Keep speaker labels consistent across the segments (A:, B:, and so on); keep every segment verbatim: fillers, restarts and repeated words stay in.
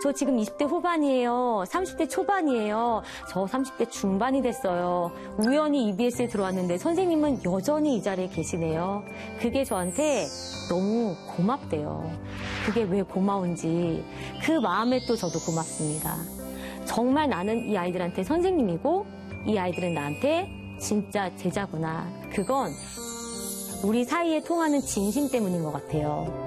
A: 저 지금 이십 대 후반이에요. 삼십 대 초반이에요. 저 삼십 대 중반이 됐어요. 우연히 이비에스에 들어왔는데 선생님은 여전히 이 자리에 계시네요. 그게 저한테 너무 고맙대요. 그게 왜 고마운지 그 마음에 또 저도 고맙습니다. 정말 나는 이 아이들한테 선생님이고 이 아이들은 나한테 진짜 제자구나. 그건 우리 사이에 통하는 진심 때문인 것 같아요.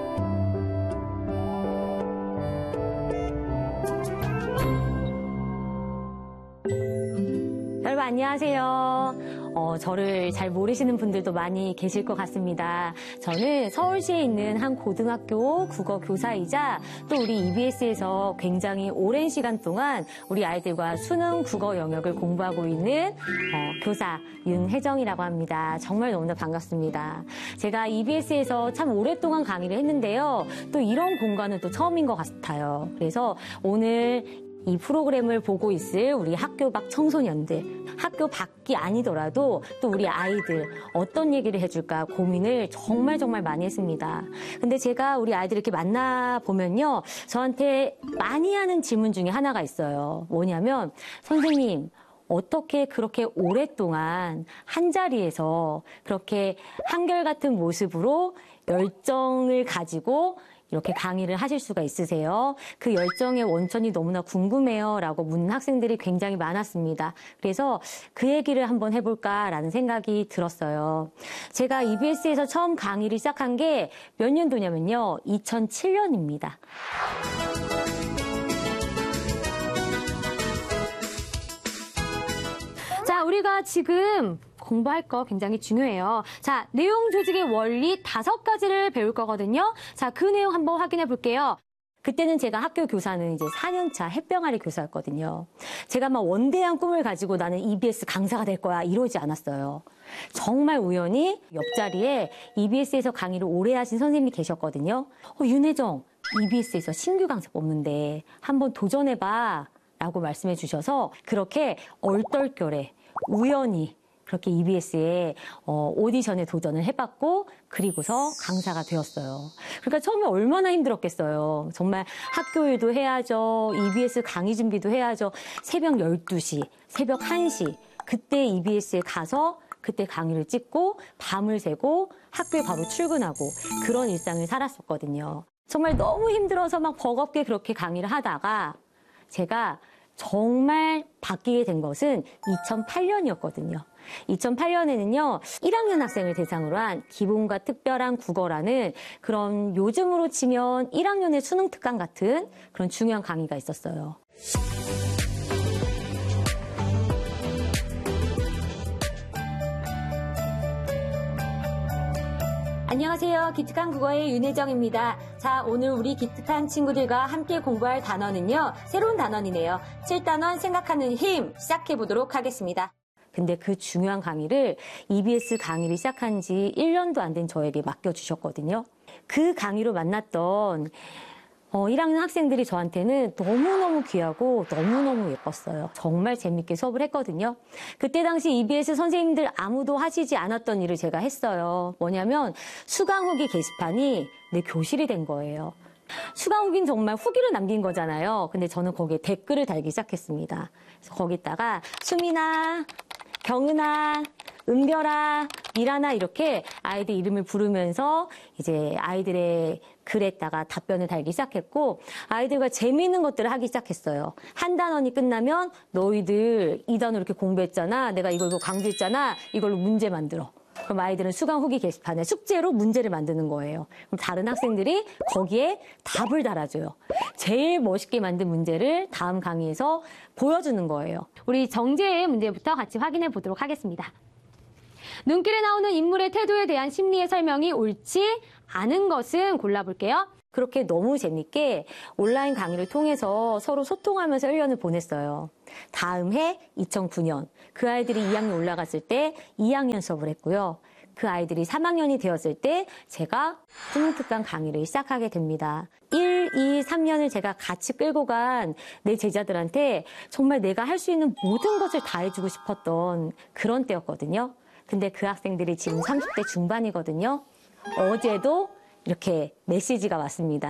A: 여러분 안녕하세요. 어, 저를 잘 모르시는 분들도 많이 계실 것 같습니다. 저는 서울시에 있는 한 고등학교 국어 교사이자 또 우리 이비에스에서 굉장히 오랜 시간 동안 우리 아이들과 수능 국어 영역을 공부하고 있는 어, 교사 윤혜정이라고 합니다. 정말 너무나 반갑습니다. 제가 이비에스에서 참 오랫동안 강의를 했는데요. 또 이런 공간은 또 처음인 것 같아요. 그래서 오늘 이 프로그램을 보고 있을 우리 학교 밖 청소년들, 학교 밖이 아니더라도 또 우리 아이들 어떤 얘기를 해줄까 고민을 정말 정말 많이 했습니다. 근데 제가 우리 아이들 이렇게 만나보면요. 저한테 많이 하는 질문 중에 하나가 있어요. 뭐냐면 선생님 어떻게 그렇게 오랫동안 한 자리에서 그렇게 한결같은 모습으로 열정을 가지고 이렇게 강의를 하실 수가 있으세요? 그 열정의 원천이 너무나 궁금해요. 라고 묻는 학생들이 굉장히 많았습니다. 그래서 그 얘기를 한번 해볼까라는 생각이 들었어요. 제가 이비에스에서 처음 강의를 시작한 게 몇 년도냐면요. 이천칠 년입니다. 자, 우리가 지금 공부할 거 굉장히 중요해요. 자, 내용 조직의 원리 다섯 가지를 배울 거거든요. 자, 그 내용 한번 확인해 볼게요. 그때는 제가 학교 교사는 이제 사 년 차 햇병아리 교사였거든요. 제가 막 원대한 꿈을 가지고 나는 이비에스 강사가 될 거야 이러지 않았어요. 정말 우연히 옆자리에 이비에스에서 강의를 오래 하신 선생님이 계셨거든요. 어, 윤혜정, 이비에스에서 신규 강사 뽑는데 한번 도전해봐 라고 말씀해 주셔서 그렇게 얼떨결에 우연히 그렇게 이비에스에 어, 오디션에 도전을 해봤고 그리고서 강사가 되었어요. 그러니까 처음에 얼마나 힘들었겠어요. 정말 학교 일도 해야죠. 이비에스 강의 준비도 해야죠. 새벽 열두 시, 새벽 한 시 그때 이비에스에 가서 그때 강의를 찍고 밤을 새고 학교에 바로 출근하고 그런 일상을 살았었거든요. 정말 너무 힘들어서 막 버겁게 그렇게 강의를 하다가 제가 정말 바뀌게 된 것은 이천팔 년이었거든요. 이천팔 년에는요, 일 학년 학생을 대상으로 한 기본과 특별한 국어라는 그런 요즘으로 치면 일 학년의 수능 특강 같은 그런 중요한 강의가 있었어요. 안녕하세요. 기특한 국어의 윤혜정입니다. 자, 오늘 우리 기특한 친구들과 함께 공부할 단어는요. 새로운 단원이네요. 칠 단원 생각하는 힘 시작해보도록 하겠습니다. 근데 그 중요한 강의를 이비에스 강의를 시작한 지 일 년도 안 된 저에게 맡겨주셨거든요. 그 강의로 만났던 어, 일 학년 학생들이 저한테는 너무너무 귀하고 너무너무 예뻤어요. 정말 재밌게 수업을 했거든요. 그때 당시 이비에스 선생님들 아무도 하시지 않았던 일을 제가 했어요. 뭐냐면 수강 후기 게시판이 내 교실이 된 거예요. 수강 후기는 정말 후기를 남긴 거잖아요. 근데 저는 거기에 댓글을 달기 시작했습니다. 그래서 거기다가 수민아, 경은아, 은별아, 미라나 이렇게 아이들 이름을 부르면서 이제 아이들의 글에다가 답변을 달기 시작했고 아이들과 재미있는 것들을 하기 시작했어요. 한 단원이 끝나면 너희들 이 단원 이렇게 공부했잖아. 내가 이거 이거 강조했잖아. 이걸로 문제 만들어. 그럼 아이들은 수강 후기 게시판에 숙제로 문제를 만드는 거예요. 그럼 다른 학생들이 거기에 답을 달아줘요. 제일 멋있게 만든 문제를 다음 강의에서 보여주는 거예요. 우리 정재의 문제부터 같이 확인해 보도록 하겠습니다. 눈길에 나오는 인물의 태도에 대한 심리의 설명이 옳지 않은 것은 골라볼게요. 그렇게 너무 재밌게 온라인 강의를 통해서 서로 소통하면서 일 년을 보냈어요. 다음 해 이천구 년 그 아이들이 이 학년 올라갔을 때 이 학년 수업을 했고요. 그 아이들이 삼 학년이 되었을 때 제가 수능 특강 강의를 시작하게 됩니다. 일, 이, 삼 년을 제가 같이 끌고 간 내 제자들한테 정말 내가 할 수 있는 모든 것을 다 해주고 싶었던 그런 때였거든요. 근데 그 학생들이 지금 삼십 대 중반이거든요. 어제도 이렇게 메시지가 왔습니다.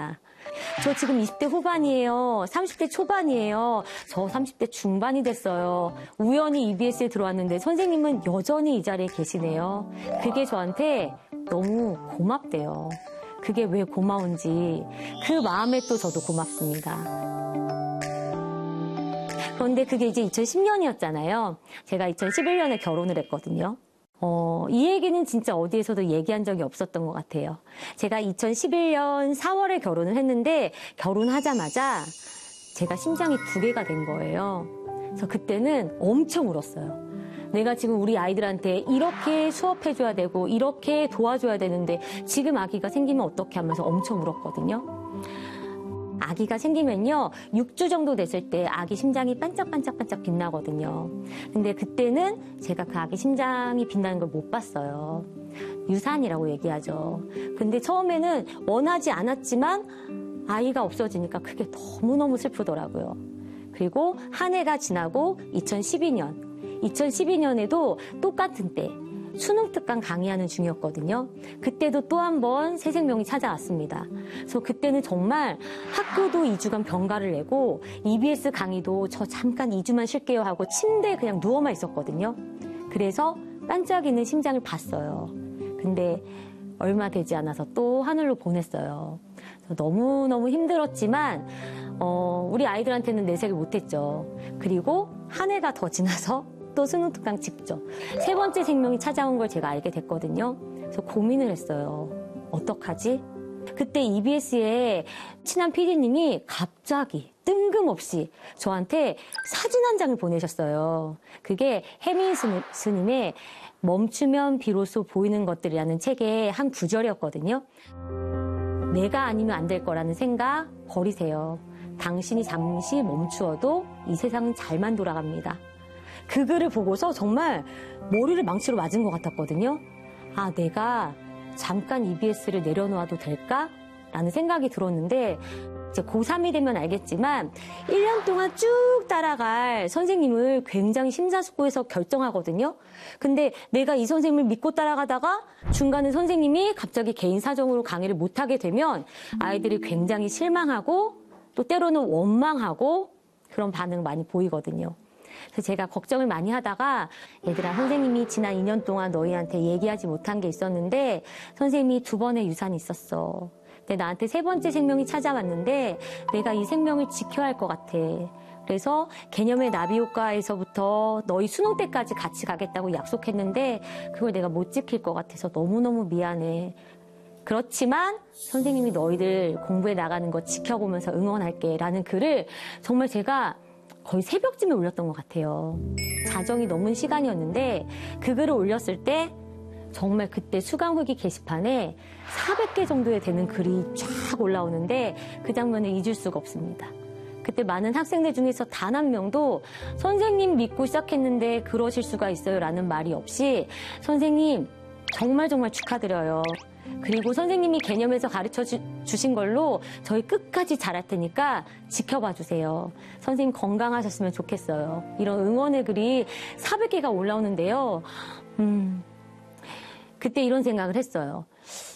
A: 저 지금 이십 대 후반이에요. 삼십 대 초반이에요. 저 삼십 대 중반이 됐어요. 우연히 이비에스에 들어왔는데 선생님은 여전히 이 자리에 계시네요. 그게 저한테 너무 고맙대요. 그게 왜 고마운지 그 마음에 또 저도 고맙습니다. 그런데 그게 이제 이천십 년이었잖아요. 제가 이천십일 년에 결혼을 했거든요. 어, 이 얘기는 진짜 어디에서도 얘기한 적이 없었던 것 같아요. 제가 이천십일 년 사월에 결혼을 했는데 결혼하자마자 제가 심장이 두 개가 된 거예요. 그래서 그때는 엄청 울었어요. 내가 지금 우리 아이들한테 이렇게 수업해줘야 되고 이렇게 도와줘야 되는데 지금 아기가 생기면 어떻게 하면서 엄청 울었거든요. 아기가 생기면요, 육 주 정도 됐을 때 아기 심장이 반짝반짝반짝 빛나거든요. 근데 그때는 제가 그 아기 심장이 빛나는 걸 못 봤어요. 유산이라고 얘기하죠. 근데 처음에는 원하지 않았지만 아이가 없어지니까 그게 너무너무 슬프더라고요. 그리고 한 해가 지나고 이천십이 년, 이천십이 년에도 똑같은 때 수능 특강 강의하는 중이었거든요. 그때도 또 한 번 새 생명이 찾아왔습니다. 그래서 그때는 정말 학교도 이 주간 병가를 내고 이비에스 강의도 저 잠깐 이 주만 쉴게요 하고 침대에 그냥 누워만 있었거든요. 그래서 반짝이는 심장을 봤어요. 근데 얼마 되지 않아서 또 하늘로 보냈어요. 너무너무 힘들었지만 어, 우리 아이들한테는 내색을 못했죠. 그리고 한 해가 더 지나서 또 수능 특강 직접 세 번째 생명이 찾아온 걸 제가 알게 됐거든요. 그래서 고민을 했어요. 어떡하지? 그때 이비에스에 친한 피디님이 갑자기 뜬금없이 저한테 사진 한 장을 보내셨어요. 그게 해민 스님의 멈추면 비로소 보이는 것들이라는 책의 한 구절이었거든요. 내가 아니면 안 될 거라는 생각 버리세요. 당신이 잠시 멈추어도 이 세상은 잘만 돌아갑니다. 그 글을 보고서 정말 머리를 망치로 맞은 것 같았거든요. 아, 내가 잠깐 이비에스를 내려놓아도 될까? 라는 생각이 들었는데 이제 고삼이 되면 알겠지만 일 년 동안 쭉 따라갈 선생님을 굉장히 심사숙고해서 결정하거든요. 근데 내가 이 선생님을 믿고 따라가다가 중간에 선생님이 갑자기 개인 사정으로 강의를 못하게 되면 아이들이 굉장히 실망하고 또 때로는 원망하고 그런 반응 많이 보이거든요. 그래서 제가 걱정을 많이 하다가 얘들아, 선생님이 지난 이 년 동안 너희한테 얘기하지 못한 게 있었는데 선생님이 두 번의 유산이 있었어. 근데 나한테 세 번째 생명이 찾아왔는데 내가 이 생명을 지켜야 할 것 같아. 그래서 개념의 나비 효과에서부터 너희 수능 때까지 같이 가겠다고 약속했는데 그걸 내가 못 지킬 것 같아서 너무너무 미안해. 그렇지만 선생님이 너희들 공부해 나가는 거 지켜보면서 응원할게 라는 글을 정말 제가 거의 새벽쯤에 올렸던 것 같아요. 자정이 넘은 시간이었는데 그 글을 올렸을 때 정말 그때 수강 후기 게시판에 사백 개 정도에 되는 글이 쫙 올라오는데 그 장면을 잊을 수가 없습니다. 그때 많은 학생들 중에서 단 한 명도 선생님 믿고 시작했는데 그러실 수가 있어요 라는 말이 없이 선생님 정말 정말 축하드려요. 그리고 선생님이 개념에서 가르쳐 주, 주신 걸로 저희 끝까지 잘할 테니까 지켜봐 주세요. 선생님 건강하셨으면 좋겠어요. 이런 응원의 글이 사백 개가 올라오는데요. 음, 그때 이런 생각을 했어요.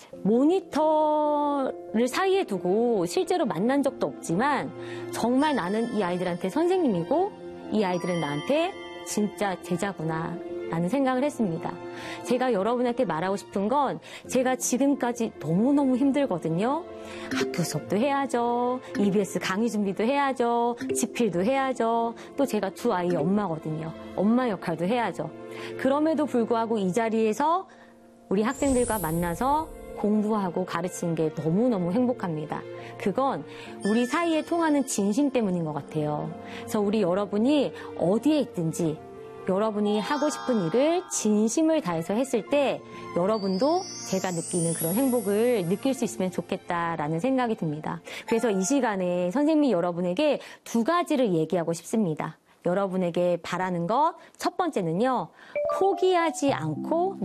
A: 모니터를 사이에 두고 실제로 만난 적도 없지만 정말 나는 이 아이들한테 선생님이고 이 아이들은 나한테 진짜 제자구나 라는 생각을 했습니다. 제가 여러분한테 말하고 싶은 건 제가 지금까지 너무너무 힘들거든요. 학교 수업도 해야죠. 이비에스 강의 준비도 해야죠. 지필도 해야죠. 또 제가 두 아이의 엄마거든요. 엄마 역할도 해야죠. 그럼에도 불구하고 이 자리에서 우리 학생들과 만나서 공부하고 가르치는 게 너무너무 행복합니다. 그건 우리 사이에 통하는 진심 때문인 것 같아요. 그래서 우리 여러분이 어디에 있든지 여러분이 하고 싶은 일을 진심을 다해서 했을 때 여러분도 제가 느끼는 그런 행복을 느낄 수 있으면 좋겠다라는 생각이 듭니다. 그래서 이 시간에 선생님이 여러분에게 두 가지를 얘기하고 싶습니다. 여러분에게 바라는 것 첫 번째는요. 포기하지 않고